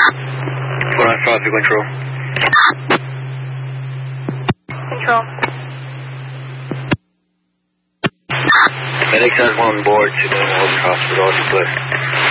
495 to control. Control. FedEx has one board to the Hospital, clear.